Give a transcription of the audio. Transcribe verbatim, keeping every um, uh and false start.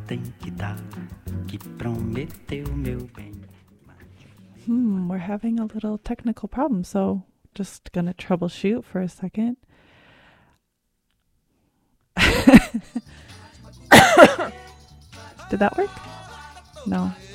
tem que dar, que prometeu meu bem. Hmm, we're having a little technical problem, so just gonna troubleshoot for a second. Did that work? No.